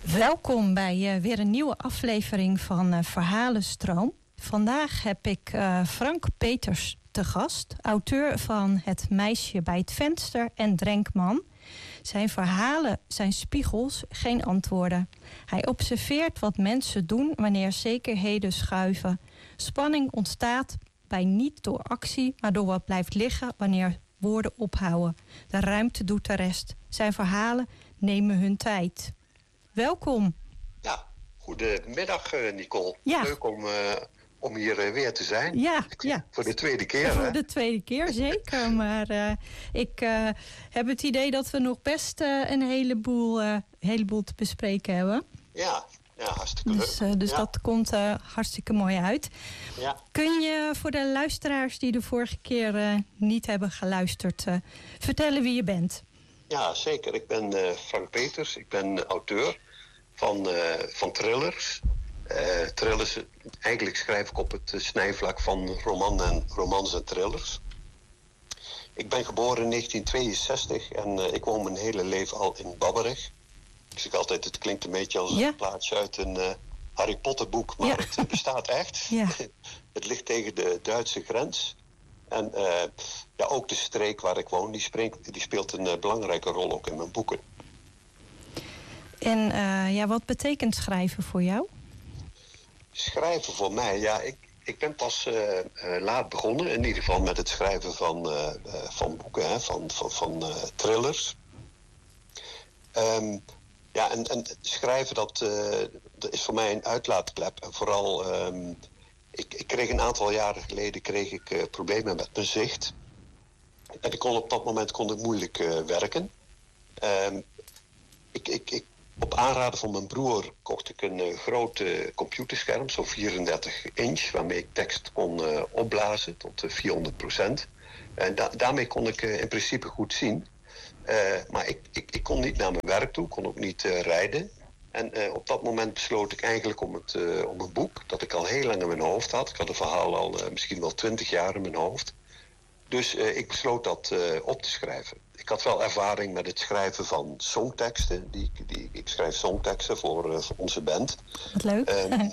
Welkom bij weer een nieuwe aflevering van Verhalenstroom. Vandaag heb ik Frank Peters te gast, auteur van Het meisje bij het venster en Drenkman. Zijn verhalen zijn spiegels, geen antwoorden. Hij observeert wat mensen doen wanneer zekerheden schuiven. Spanning ontstaat bij niet door actie, maar door wat blijft liggen wanneer woorden ophouden. De ruimte doet de rest. Zijn verhalen nemen hun tijd. Welkom. Ja, goedemiddag Nicole. Ja. Leuk om hier weer te zijn. Ja. Voor de tweede keer. Voor de tweede keer, zeker. Maar ik heb het idee dat we nog best een heleboel te bespreken hebben. Ja, hartstikke leuk. Dus dat komt hartstikke mooi uit. Ja. Kun je voor de luisteraars die de vorige keer niet hebben geluisterd vertellen wie je bent? Ja, zeker. Ik ben Frank Peters. Ik ben auteur van thrillers. Thrillers, eigenlijk schrijf ik op het snijvlak van romans en thrillers. Ik ben geboren in 1962 en ik woon mijn hele leven al in Babberich. Ik zeg altijd, het klinkt een beetje als een plaatsje uit een Harry Potter boek, maar het bestaat echt. Ja. Het ligt tegen de Duitse grens. En ook de streek waar ik woon, die speelt een belangrijke rol ook in mijn boeken. En wat betekent schrijven voor jou? Schrijven voor mij, ik ben pas laat begonnen, in ieder geval met het schrijven van boeken, van thrillers. En schrijven, dat is voor mij een uitlaatklep. En vooral, ik kreeg een aantal jaren geleden problemen met mijn zicht. En op dat moment kon ik moeilijk werken. Op aanraden van mijn broer kocht ik een grote computerscherm, zo'n 34 inch, waarmee ik tekst kon opblazen tot 400%. En daarmee kon ik in principe goed zien. Maar ik kon niet naar mijn werk toe, kon ook niet rijden. En op dat moment besloot ik eigenlijk om een boek dat ik al heel lang in mijn hoofd had. Ik had een verhaal al misschien wel 20 jaar in mijn hoofd. Dus ik besloot dat op te schrijven. Ik had wel ervaring met het schrijven van songteksten. Ik schrijf songteksten voor onze band. Wat leuk.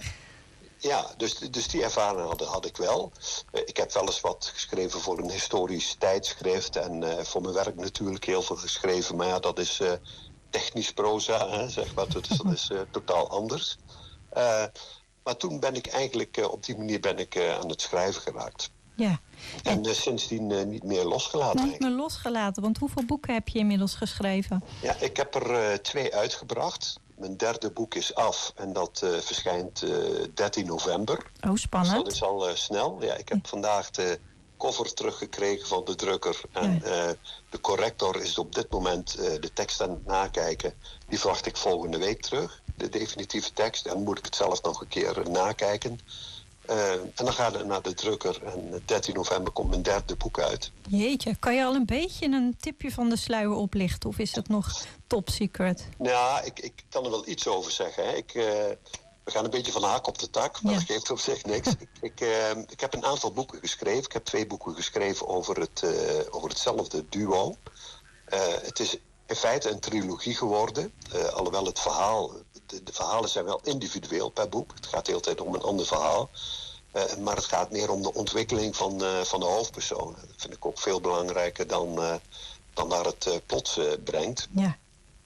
Dus die ervaring had ik wel. Ik heb wel eens wat geschreven voor een historisch tijdschrift. En voor mijn werk natuurlijk heel veel geschreven. Maar dat is technisch proza, zeg maar. Dus dat is totaal anders. Maar toen ben ik eigenlijk op die manier aan het schrijven geraakt. Ja. En sindsdien niet meer losgelaten. Niet meer losgelaten, want hoeveel boeken heb je inmiddels geschreven? Ja, ik heb er 2 uitgebracht. Mijn 3e boek is af en dat verschijnt 13 november. Oh, spannend. Dus dat is al snel. Ja, ik heb vandaag de cover teruggekregen van de drukker. En de corrector is op dit moment de tekst aan het nakijken. Die verwacht ik volgende week terug, de definitieve tekst. En dan moet ik het zelf nog een keer nakijken. En dan gaat het naar de drukker en 13 november komt mijn 3e boek uit. Jeetje, kan je al een beetje een tipje van de sluier oplichten of is het nog top secret? Nou, ik kan er wel iets over zeggen. Hè. We gaan een beetje van de hak op de tak, maar dat geeft op zich niks. Ik heb een aantal boeken geschreven. Ik heb 2 boeken geschreven over hetzelfde duo. Het is in feite een trilogie geworden. Alhoewel het verhaal, de verhalen zijn wel individueel per boek. Het gaat de hele tijd om een ander verhaal. Maar het gaat meer om de ontwikkeling van de hoofdpersoon. Dat vind ik ook veel belangrijker dan waar het plot brengt. Ja.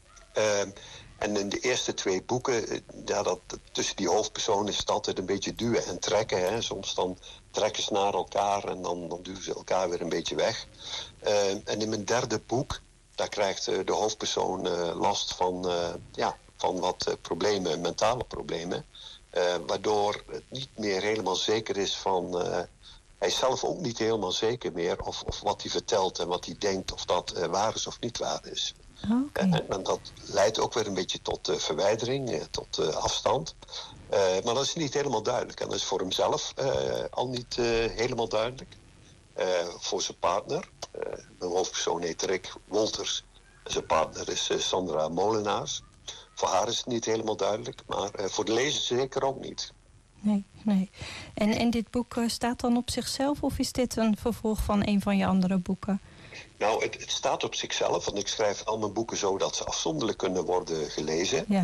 En in de eerste 2 boeken, tussen die hoofdpersonen is het altijd een beetje duwen en trekken. Hè. Soms dan trekken ze naar elkaar en dan duwen ze elkaar weer een beetje weg. En in mijn 3e boek, daar krijgt de hoofdpersoon last van wat problemen, mentale problemen. Waardoor het niet meer helemaal zeker is van... hij is zelf ook niet helemaal zeker meer of wat hij vertelt en wat hij denkt... of dat waar is of niet waar is. Okay. En dat leidt ook weer een beetje tot verwijdering, tot afstand. Maar dat is niet helemaal duidelijk. En dat is voor hemzelf al niet helemaal duidelijk. Voor zijn partner, mijn hoofdpersoon heet Rick Wolters... en zijn partner is Sandra Molenaars... Voor haar is het niet helemaal duidelijk, maar voor de lezer zeker ook niet. Nee. En dit boek staat dan op zichzelf of is dit een vervolg van een van je andere boeken? Nou, het staat op zichzelf, want ik schrijf al mijn boeken zo dat ze afzonderlijk kunnen worden gelezen. Ja.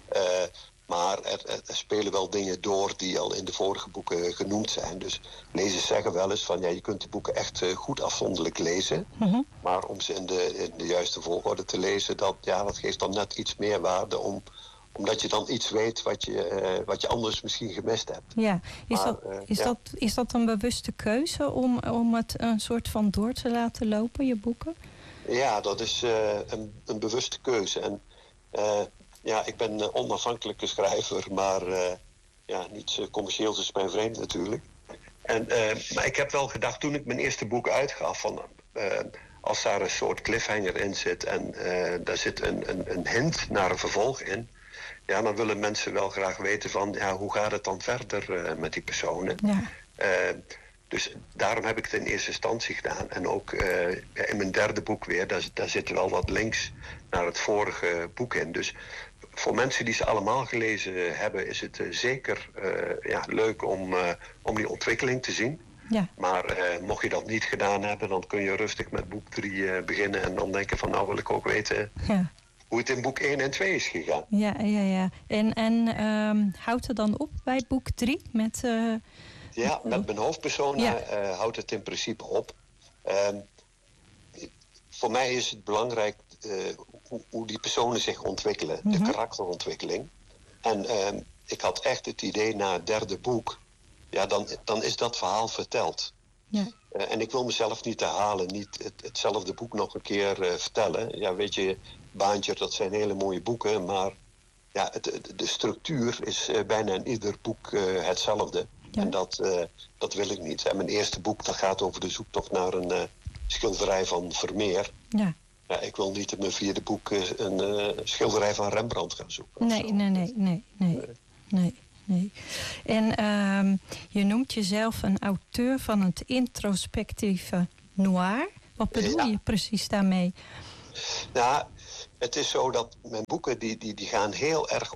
Maar er spelen wel dingen door die al in de vorige boeken genoemd zijn. Dus lezers zeggen wel eens van je kunt die boeken echt goed afzonderlijk lezen. Mhm. Maar om ze in de juiste volgorde te lezen, dat geeft dan net iets meer waarde omdat je dan iets weet wat je anders misschien gemist hebt. Ja, Maar, is dat een bewuste keuze om het een soort van door te laten lopen, je boeken? Ja, dat is een bewuste keuze. En ik ben een onafhankelijke schrijver, maar niets commercieels is mij vreemd natuurlijk. Maar ik heb wel gedacht, toen ik mijn eerste boek uitgaf, van als daar een soort cliffhanger in zit en daar zit een hint naar een vervolg in, dan willen mensen wel graag weten van hoe gaat het dan verder met die personen. Ja. Dus daarom heb ik het in eerste instantie gedaan. En ook in mijn derde boek weer, daar zitten wel wat links naar het vorige boek in. Dus voor mensen die ze allemaal gelezen hebben, is het zeker leuk om die ontwikkeling te zien. Ja. Maar mocht je dat niet gedaan hebben, dan kun je rustig met boek 3 beginnen. En dan denken van, nou wil ik ook weten hoe het in boek 1 en 2 is gegaan. Ja. En houdt het dan op bij boek 3 met... met mijn hoofdpersonen houdt het in principe op. Voor mij is het belangrijk hoe die personen zich ontwikkelen. De karakterontwikkeling. En ik had echt het idee na het derde boek, dan is dat verhaal verteld. Ja. En ik wil mezelf niet herhalen, niet hetzelfde boek nog een keer vertellen. Ja, weet je, Baantje, dat zijn hele mooie boeken, maar de structuur is bijna in ieder boek hetzelfde. Ja. En dat wil ik niet. En mijn eerste boek dat gaat over de zoektocht naar een schilderij van Vermeer. Ja. Ja, ik wil niet in mijn vierde boek een schilderij van Rembrandt gaan zoeken. Nee. En je noemt jezelf een auteur van het introspectieve noir. Wat bedoel je precies daarmee? Nou, het is zo dat mijn boeken die gaan heel erg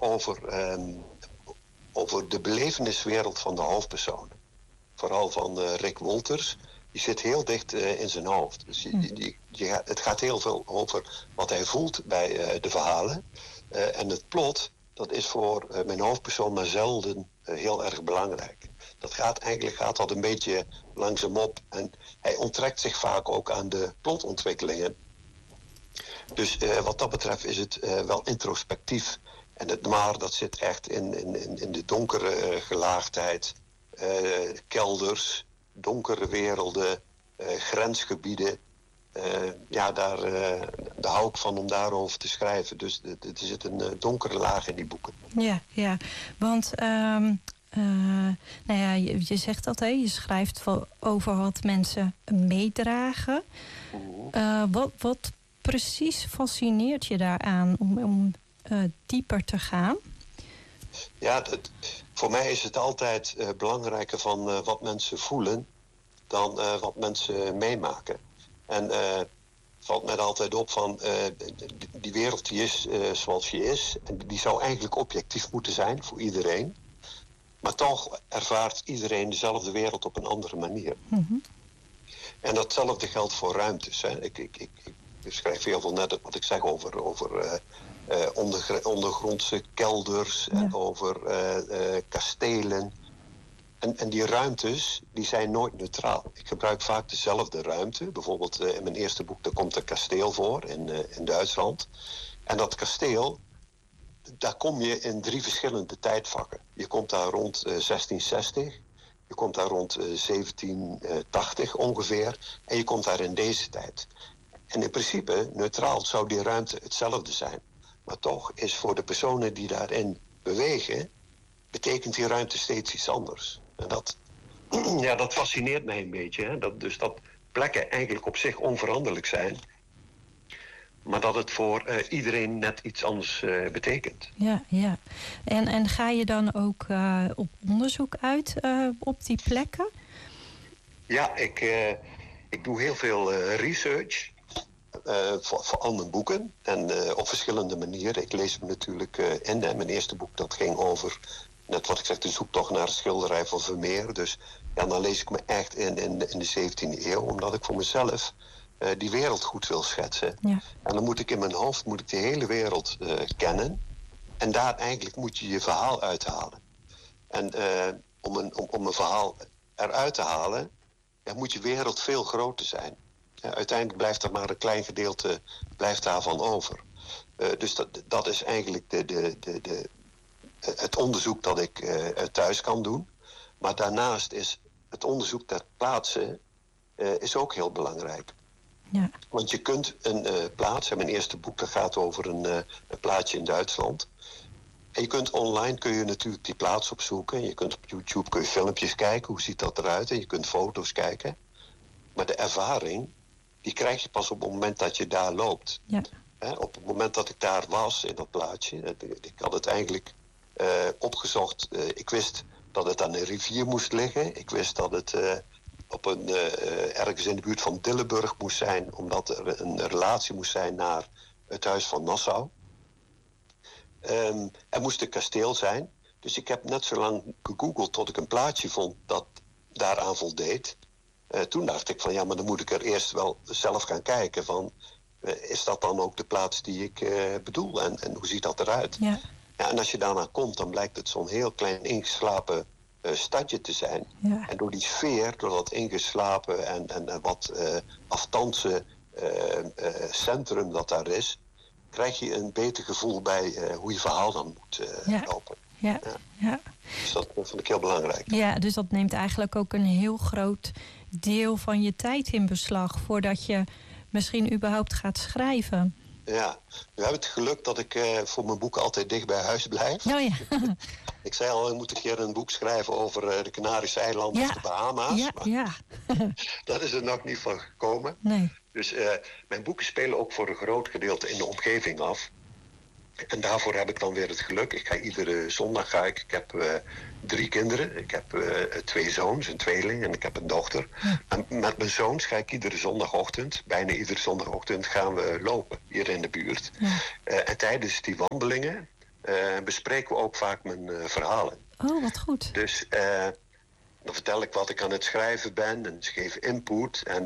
over de beleveniswereld van de hoofdpersonen. Vooral van Rick Wolters. Die zit heel dicht in zijn hoofd. Dus het gaat heel veel over wat hij voelt bij de verhalen. En het plot, dat is voor mijn hoofdpersoon maar zelden heel erg belangrijk. Eigenlijk gaat dat een beetje langzaam op. En hij onttrekt zich vaak ook aan de plotontwikkelingen. Dus wat dat betreft is het wel introspectief. En het noir, dat zit echt in de donkere gelaagdheid. Kelders, donkere werelden, grensgebieden. Daar hou ik van om daarover te schrijven. Dus er zit een donkere laag in die boeken. Ja. Want je zegt dat, hè? Je schrijft over wat mensen meedragen. Wat precies fascineert je daaraan om dieper te gaan? Ja, voor mij is het altijd belangrijker van wat mensen voelen dan wat mensen meemaken. En valt mij er altijd op van die wereld die is zoals die is. En die zou eigenlijk objectief moeten zijn voor iedereen. Maar toch ervaart iedereen dezelfde wereld op een andere manier. Mm-hmm. En datzelfde geldt voor ruimtes. Hè. Ik schrijf heel veel net wat ik zeg over ondergrondse kelders en over kastelen. En die ruimtes, die zijn nooit neutraal. Ik gebruik vaak dezelfde ruimte. Bijvoorbeeld in mijn eerste boek, daar komt een kasteel voor in Duitsland. En dat kasteel, daar kom je in 3 verschillende tijdvakken. Je komt daar rond 1660, je komt daar rond 1780 ongeveer, en je komt daar in deze tijd. En in principe, neutraal zou die ruimte hetzelfde zijn. Maar toch is voor de personen die daarin bewegen, betekent die ruimte steeds iets anders. En dat fascineert mij een beetje. Hè? Dat plekken eigenlijk op zich onveranderlijk zijn. Maar dat het voor iedereen net iets anders betekent. Ja. En ga je dan ook op onderzoek uit op die plekken? Ja, ik doe heel veel research. Voor al mijn boeken. En op verschillende manieren. Ik lees me natuurlijk in. Mijn eerste boek dat ging over, net wat ik zeg, de zoektocht naar een schilderij van Vermeer. Dus dan lees ik me echt in de 17e eeuw. Omdat ik voor mezelf die wereld goed wil schetsen. Ja. En dan moet ik in mijn hoofd de hele wereld kennen. En daar eigenlijk moet je je verhaal uithalen. En om een verhaal eruit te halen, moet je wereld veel groter zijn. Uiteindelijk blijft er maar een klein gedeelte daarvan over. Dus dat is eigenlijk het onderzoek dat ik thuis kan doen. Maar daarnaast is het onderzoek ter plaatse is ook heel belangrijk. Ja. Want je kunt een plaats, mijn eerste boek dat gaat over een plaatsje in Duitsland. En je kunt online natuurlijk die plaats opzoeken. Je kunt op YouTube filmpjes kijken, hoe ziet dat eruit? En je kunt foto's kijken. Maar de ervaring, die krijg je pas op het moment dat je daar loopt. Ja. Op het moment dat ik daar was, in dat plaatsje, ik had het eigenlijk opgezocht. Ik wist dat het aan een rivier moest liggen. Ik wist dat het ergens in de buurt van Dillenburg moest zijn, omdat er een relatie moest zijn naar het Huis van Nassau. Er moest een kasteel zijn. Dus ik heb net zo lang gegoogeld tot ik een plaatsje vond dat daaraan voldeed. Toen dacht ik van ja, maar dan moet ik er eerst wel zelf gaan kijken van, is dat dan ook de plaats die ik bedoel en hoe ziet dat eruit? Ja. Ja, en als je daarna komt, dan blijkt het zo'n heel klein ingeslapen stadje te zijn. Ja. En door die sfeer, door dat ingeslapen en wat aftandse centrum dat daar is, krijg je een beter gevoel bij hoe je verhaal dan moet lopen. Ja. Ja. Ja. Dus dat vond ik heel belangrijk. Ja, dus dat neemt eigenlijk ook een heel groot deel van je tijd in beslag voordat je misschien überhaupt gaat schrijven. Ja, we hebben het geluk dat ik voor mijn boek altijd dicht bij huis blijf. Oh ja. Ik zei al, ik moet een keer een boek schrijven over de Canarische eilanden of de Bahama's. Ja, maar ja. dat is er nog niet van gekomen. Nee. Dus mijn boeken spelen ook voor een groot gedeelte in de omgeving af. En daarvoor heb ik dan weer het geluk. Ik ga iedere zondag Ik heb 3 kinderen. Ik heb 2 zoons, een tweeling en ik heb een dochter. Ja. En met mijn zoons ga ik iedere zondagochtend, bijna iedere zondagochtend, gaan we lopen hier in de buurt. Ja. En tijdens die wandelingen bespreken we ook vaak mijn verhalen. Oh, wat goed. Dus dan vertel ik wat ik aan het schrijven ben en ze geven input. En